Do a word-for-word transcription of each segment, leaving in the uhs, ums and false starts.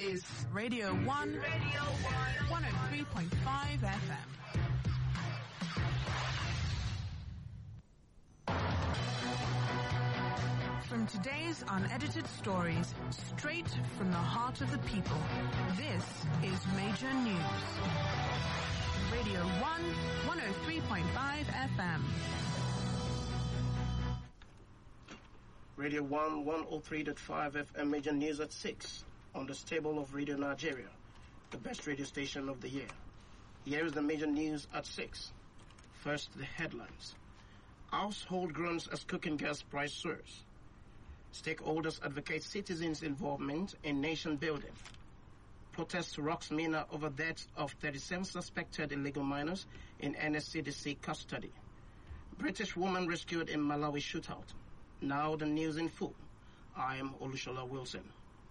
is Radio one, Radio one, one oh three point five F M. From today's unedited stories, straight from the heart of the people, this is Major News. Radio one, one oh three point five F M. Radio one, one oh three point five F M, Major News at six, on the stable of Radio Nigeria, the best radio station of the year. Here is the Major News at six. First, the headlines. Household groans as cooking gas price soars. Stakeholders advocate citizens' involvement in nation building. Protest rocks MENA over deaths of thirty-seven suspected illegal miners in N S C D C custody. British woman rescued in Malawi shootout. Now the news in full. I am Olushola Wilson.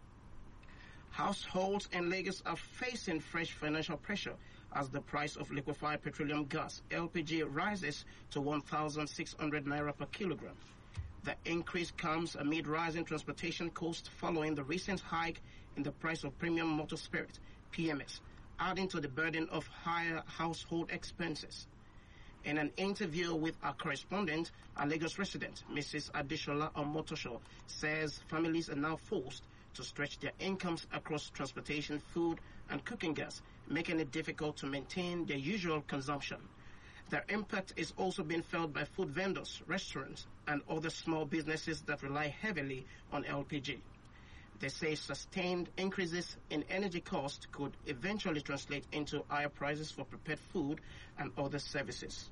Households in Lagos are facing fresh financial pressure as the price of liquefied petroleum gas, L P G, rises to one thousand six hundred naira per kilogram. The increase comes amid rising transportation costs following the recent hike in the price of premium motor spirit, P M S, adding to the burden of higher household expenses. In an interview with our correspondent, a Lagos resident, Missus Adishola Omotosho, says families are now forced to stretch their incomes across transportation, food, and cooking gas, making it difficult to maintain their usual consumption. Their impact is also being felt by food vendors, restaurants, and other small businesses that rely heavily on L P G. They say sustained increases in energy costs could eventually translate into higher prices for prepared food and other services.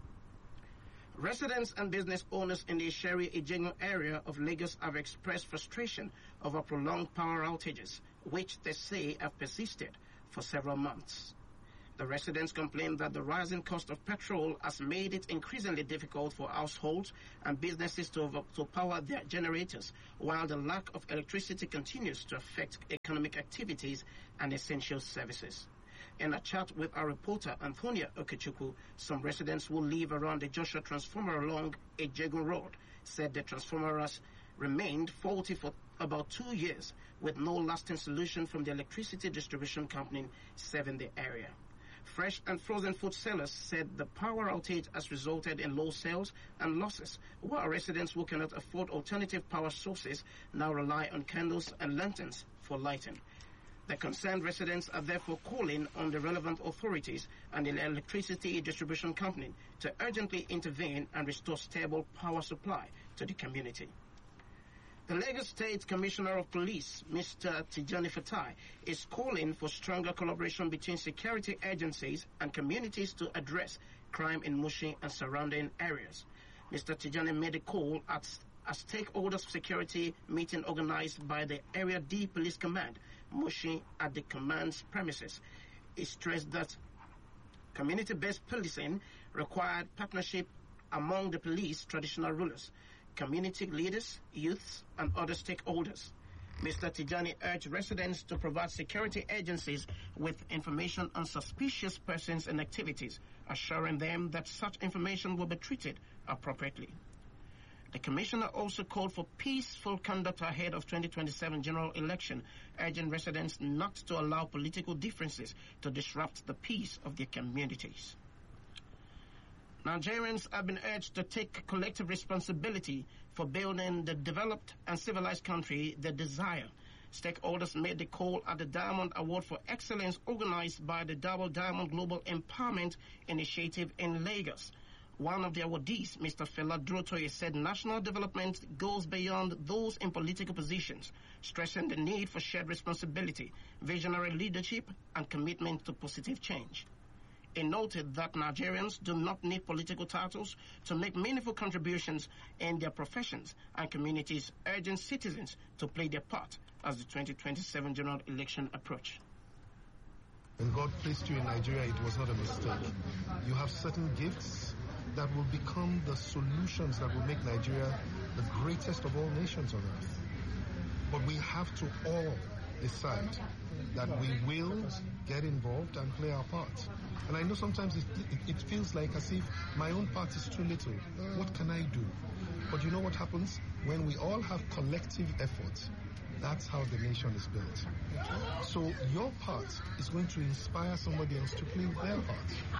Residents and business owners in the Isheri Ijengu area of Lagos have expressed frustration over prolonged power outages, which they say have persisted for several months. The residents complain that the rising cost of petrol has made it increasingly difficult for households and businesses to, to power their generators, while the lack of electricity continues to affect economic activities and essential services. In a chat with our reporter, Antonia Okechukwu, some residents who live around the Joshua transformer along Ijegun Road said the transformer has remained faulty for about two years, with no lasting solution from the electricity distribution company serving the area. Fresh and frozen food sellers said the power outage has resulted in low sales and losses, while residents who cannot afford alternative power sources now rely on candles and lanterns for lighting. The concerned residents are therefore calling on the relevant authorities and the electricity distribution company to urgently intervene and restore stable power supply to the community. The Lagos State Commissioner of Police, Mister Tijani Fatai, is calling for stronger collaboration between security agencies and communities to address crime in Mushin and surrounding areas. Mister Tijani made a call at a stakeholders security meeting organized by the Area D Police Command, Mushin, at the command's premises. He stressed that community-based policing required partnership among the police traditional rulers, community leaders, youths, and other stakeholders. Mister Tijani urged residents to provide security agencies with information on suspicious persons and activities, assuring them that such information will be treated appropriately. The Commissioner also called for peaceful conduct ahead of twenty twenty-seven general election, urging residents not to allow political differences to disrupt the peace of their communities. Nigerians have been urged to take collective responsibility for building the developed and civilized country they desire. Stakeholders made the call at the Diamond Award for Excellence organized by the Double Diamond Global Empowerment Initiative in Lagos. One of the awardees, Mister Fela Drotoye, said national development goes beyond those in political positions, stressing the need for shared responsibility, visionary leadership, and commitment to positive change. He noted that Nigerians do not need political titles to make meaningful contributions in their professions and communities, urging citizens to play their part as the twenty twenty-seven general election approach. When God placed you in Nigeria, it was not a mistake. You have certain gifts that will become the solutions that will make Nigeria the greatest of all nations on earth. But we have to all decide that we will get involved and play our part. And I know sometimes it, it, it feels like as if my own part is too little. What can I do? But you know what happens? When we all have collective efforts, That's how the nation is built. So your part is going to inspire somebody else to play their part.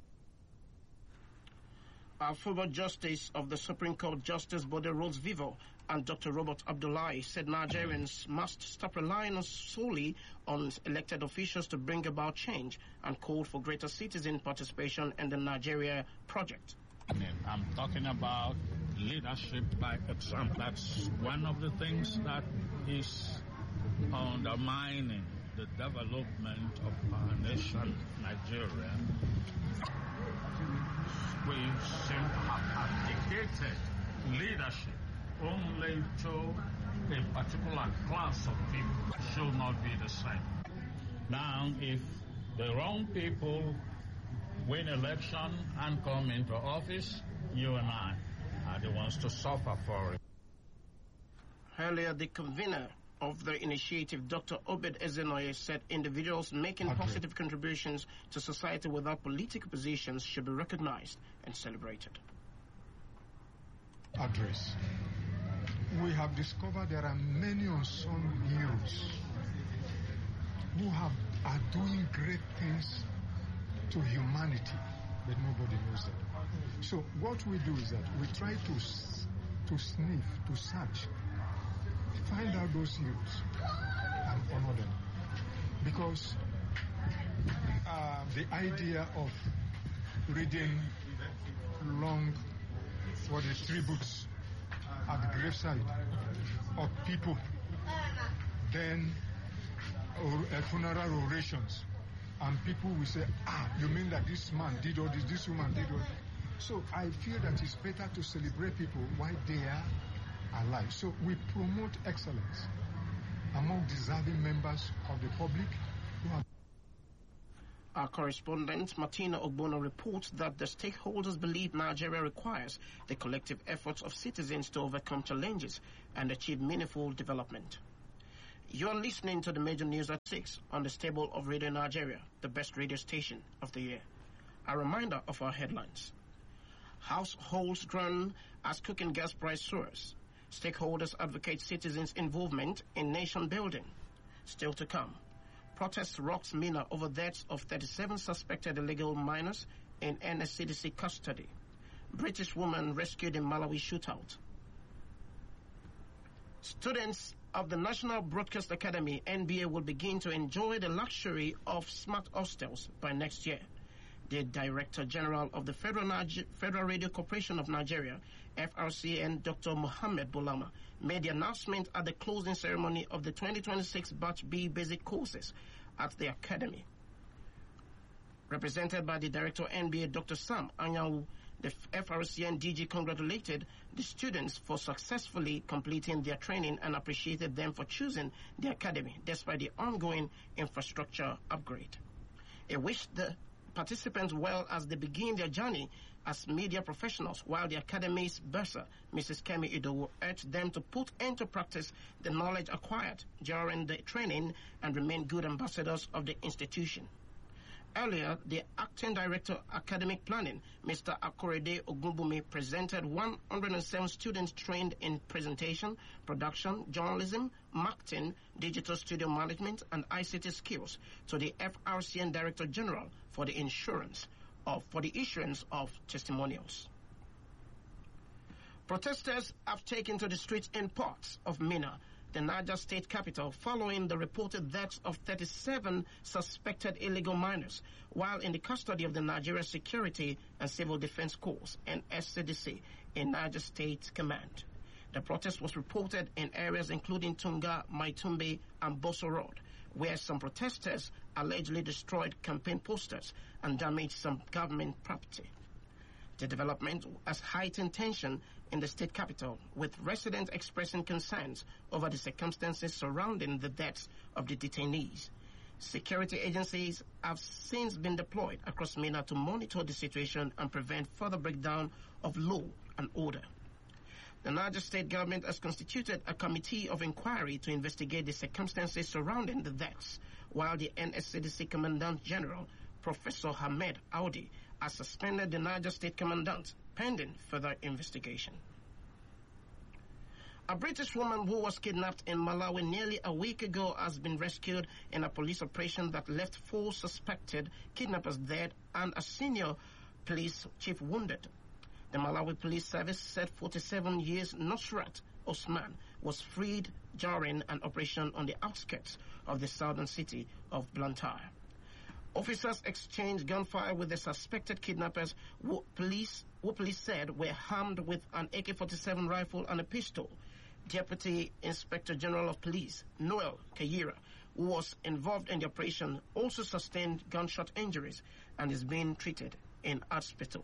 Our former Justice of the Supreme Court, Justice Bode Rhodes-Vivo, and Doctor Robert Abdullahi said Nigerians must stop relying solely on elected officials to bring about change and called for greater citizen participation in the Nigeria project. I'm talking about leadership by example. That's one of the things that is undermining the development of our nation, Nigeria. We seem to have abdicated leadership only to a particular class of people. It should not be the same. Now, if the wrong people win election and come into office, you and I are the ones to suffer for it. Earlier, the convener of the initiative, Doctor Obed Ezenoye, said individuals making okay. positive contributions to society without political positions should be recognized and celebrated. Address. We have discovered there are many unsung heroes who have, are doing great things to humanity, but nobody knows them. So what we do is that we try to, to sniff, to search, find out those heroes and honor them. Because uh, the idea of reading long, what the tributes at the graveside of people, then or, uh, funeral orations, and people will say, ah, you mean that this man did all this, this woman did all this. So I feel that it's better to celebrate people while they are alive. So we promote excellence among deserving members of the public who have. Our correspondent, Martina Ogbono, reports that the stakeholders believe Nigeria requires the collective efforts of citizens to overcome challenges and achieve meaningful development. You're listening to the major news at six on the stable of Radio Nigeria, the best radio station of the year. A reminder of our headlines. Households groan as cooking gas price soars. Stakeholders advocate citizens' involvement in nation building. Still to come. Protest rocks Mina over deaths of thirty-seven suspected illegal miners in N S C D C custody. British woman rescued in Malawi shootout. Students of the National Broadcast Academy, N B A, will begin to enjoy the luxury of smart hostels by next year. The Director General of the Federal, Niger- Federal Radio Corporation of Nigeria, F R C N, Doctor Mohammed Bulama, made the announcement at the closing ceremony of the twenty twenty-six Batch B basic courses at the Academy. Represented by the Director of N B A, Doctor Sam Anyanwu, the F R C N D G congratulated the students for successfully completing their training and appreciated them for choosing the Academy despite the ongoing infrastructure upgrade. He wished the participants well as they begin their journey as media professionals, while the Academy's bursar, Missus Kemi Idowu, urged them to put into practice the knowledge acquired during the training and remain good ambassadors of the institution. Earlier, the Acting Director of Academic Planning, Mister Akorede Ogunbumi, presented one hundred seven students trained in presentation, production, journalism, marketing, digital studio management, and I C T skills to the F R C N Director General for the insurance of for the issuance of testimonials. Protesters have taken to the streets in parts of Minna, the Niger State capital, following the reported deaths of thirty-seven suspected illegal miners while in the custody of the Nigeria Security and Civil Defense Corps, N S C D C, in Niger State Command. The protest was reported in areas including Tunga, Maitumbe, and Boso Road, where some protesters allegedly destroyed campaign posters and damaged some government property. The development has heightened tension in the state capital, with residents expressing concerns over the circumstances surrounding the deaths of the detainees. Security agencies have since been deployed across Minna to monitor the situation and prevent further breakdown of law and order. The Niger State government has constituted a committee of inquiry to investigate the circumstances surrounding the deaths, while the N S C D C Commandant General, Professor Hamed Audi, has suspended the Niger State Commandant pending further investigation. A British woman who was kidnapped in Malawi nearly a week ago has been rescued in a police operation that left four suspected kidnappers dead and a senior police chief wounded. The Malawi Police Service said forty-seven years Nusrat Osman was freed during an operation on the outskirts of the southern city of Blantyre. Officers exchanged gunfire with the suspected kidnappers, who police, who police said were armed with an A K forty-seven rifle and a pistol. Deputy Inspector General of Police, Noel Kayira, who was involved in the operation, also sustained gunshot injuries and is being treated in hospital.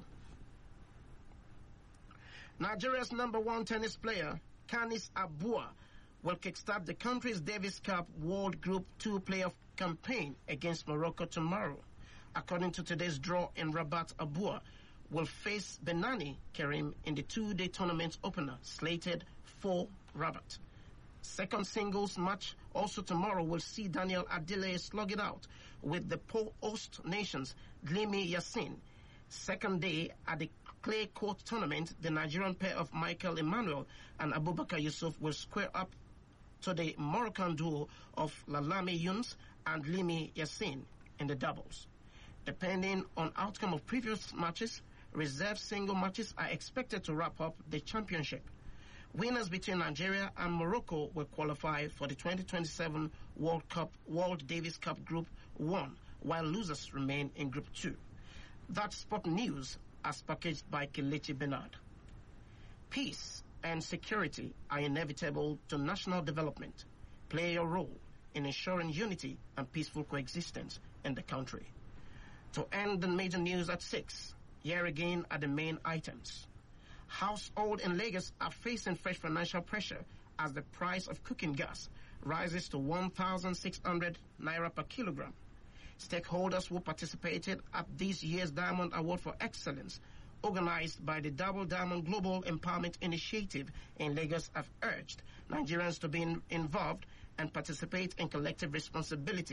Nigeria's number one tennis player, Canis Abua, will kickstart the country's Davis Cup World Group two playoff campaign against Morocco tomorrow. According to today's draw in Rabat, Abua will face Benani Karim in the two-day tournament opener slated for Rabat. Second singles match also tomorrow will see Daniel Adile slug it out with the host nations Dlimi Yassin. Second day at the clay court tournament, the Nigerian pair of Michael Emmanuel and Abubakar Yusuf will square up to the Moroccan duo of Lalami Younes and Dlimi Yassin in the doubles. Depending on outcome of previous matches, reserve single matches are expected to wrap up the championship. Winners between Nigeria and Morocco will qualify for the twenty twenty-seven World Cup, World Davis Cup Group one, while losers remain in Group two. That's sport news as packaged by Kelechi Bernard. Peace and security are inevitable to national development. Play your role in ensuring unity and peaceful coexistence in the country. To end the major news at six, here again are the main items. Households in Lagos are facing fresh financial pressure as the price of cooking gas rises to one thousand six hundred naira per kilogram. Stakeholders who participated at this year's Diamond Award for Excellence, organized by the Double Diamond Global Empowerment Initiative in Lagos, have urged Nigerians to be in- involved and participate in collective responsibility